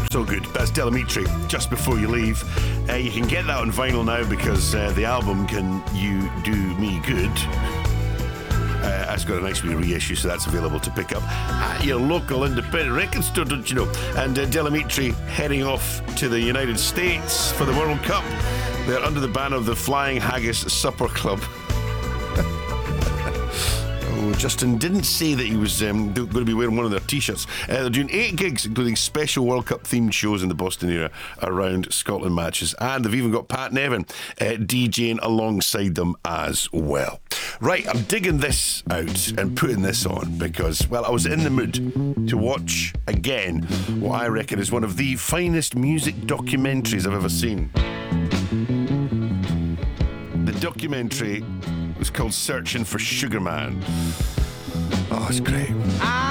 So good. That's Delamitri, Just Before You Leave. You can get that on vinyl now because the album Can You Do Me Good has got a nice wee reissue, so that's available to pick up at your local independent record store, don't you know? And Delamitri heading off to the United States for the World Cup. They're under the banner of the Flying Haggis Supper Club. Justin didn't say that he was going to be wearing one of their t-shirts. They're doing 8 gigs, including special World Cup themed shows in the Boston area around Scotland matches, and they've even got Pat Nevin DJing alongside them as well. Right, I'm digging this out and putting this on because, well, I was in the mood to watch again what I reckon is one of the finest music documentaries I've ever seen. The documentary was called Searching for Sugar Man. Oh, it's great.